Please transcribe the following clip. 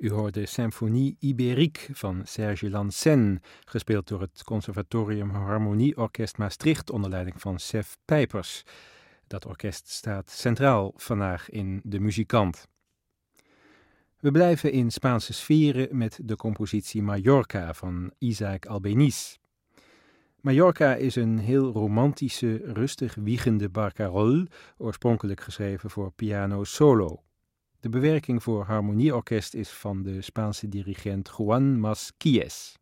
U hoorde Symphonie Ibérique van Serge Lansen, gespeeld door het Conservatorium Harmonieorkest Maastricht onder leiding van Sef Pijpers. Dat orkest staat centraal vandaag in De Muzikant. We blijven in Spaanse sferen met de compositie Mallorca van Isaac Albéniz. Mallorca is een heel romantische, rustig wiegende barcarolle, oorspronkelijk geschreven voor piano solo. De bewerking voor harmonieorkest is van de Spaanse dirigent Juan Masquies.